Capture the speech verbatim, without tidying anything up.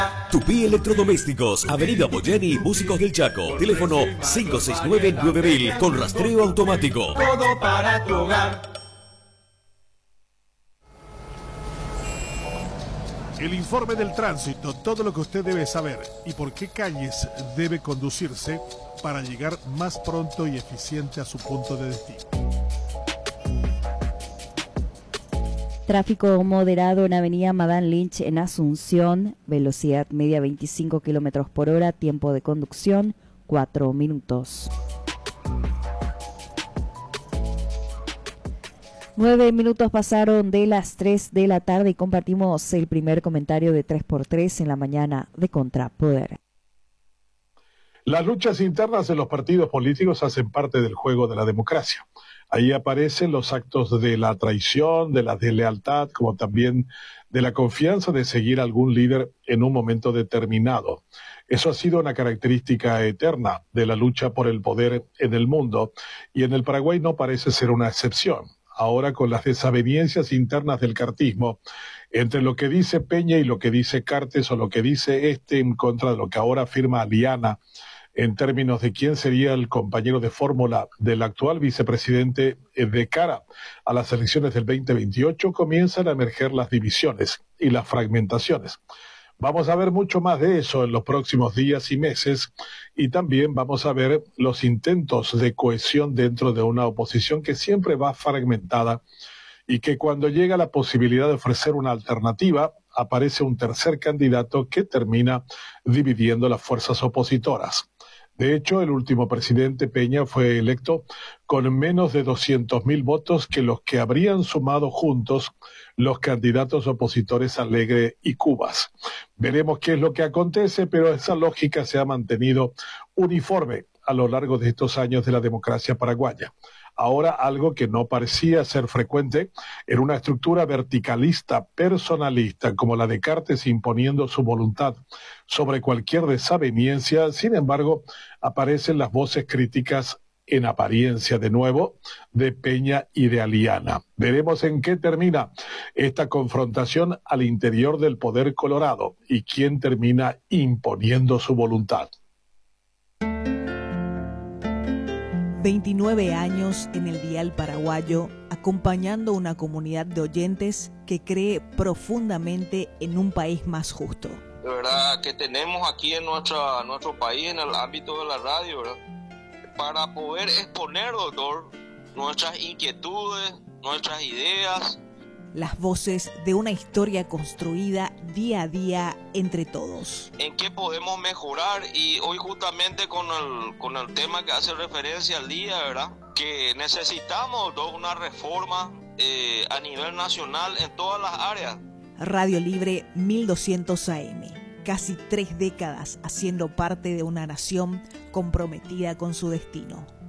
Tupí Electrodomésticos, Avenida Boyeni, Músicos del Chaco. Teléfono cinco seis nueve nueve mil con rastreo automático. Todo para tu hogar. El informe del tránsito, todo lo que usted debe saber y por qué calles debe conducirse para llegar más pronto y eficiente a su punto de destino. Tráfico moderado en Avenida Madame Lynch en Asunción, velocidad media veinticinco kilómetros por hora, tiempo de conducción cuatro minutos. Nueve minutos pasaron de las tres de la tarde y compartimos el primer comentario de tres por tres en la mañana de Contrapoder. Las luchas internas de los partidos políticos hacen parte del juego de la democracia. Ahí aparecen los actos de la traición, de la deslealtad, como también de la confianza de seguir a algún líder en un momento determinado. Eso ha sido una característica eterna de la lucha por el poder en el mundo, y en el Paraguay no parece ser una excepción. Ahora, con las desavenencias internas del cartismo, entre lo que dice Peña y lo que dice Cartes, o lo que dice este en contra de lo que ahora afirma Aliana, en términos de quién sería el compañero de fórmula del actual vicepresidente de cara a las elecciones del veinte veintiocho, comienzan a emerger las divisiones y las fragmentaciones. Vamos a ver mucho más de eso en los próximos días y meses, y también vamos a ver los intentos de cohesión dentro de una oposición que siempre va fragmentada y que cuando llega la posibilidad de ofrecer una alternativa, aparece un tercer candidato que termina dividiendo las fuerzas opositoras. De hecho, el último presidente Peña fue electo con menos de doscientos mil votos que los que habrían sumado juntos los candidatos opositores Alegre y Cubas. Veremos qué es lo que acontece, pero esa lógica se ha mantenido uniforme a lo largo de estos años de la democracia paraguaya. Ahora, algo que no parecía ser frecuente en una estructura verticalista, personalista, como la de Cartes, imponiendo su voluntad sobre cualquier desaveniencia. Sin embargo, aparecen las voces críticas, en apariencia de nuevo, de Peña y de Aliana. Veremos en qué termina esta confrontación al interior del poder colorado y quién termina imponiendo su voluntad. veintinueve años en el dial paraguayo, acompañando una comunidad de oyentes que cree profundamente en un país más justo. De verdad que tenemos aquí en nuestra, nuestro país, en el ámbito de la radio, ¿verdad?, para poder exponer, doctor, nuestras inquietudes, nuestras ideas. Las voces de una historia construida día a día entre todos. ¿En qué podemos mejorar? Y hoy justamente con el, con el tema que hace referencia al día, ¿verdad?, que necesitamos ¿no? una reforma eh, a nivel nacional en todas las áreas. Radio Libre mil doscientos A M. Casi tres décadas haciendo parte de una nación comprometida con su destino.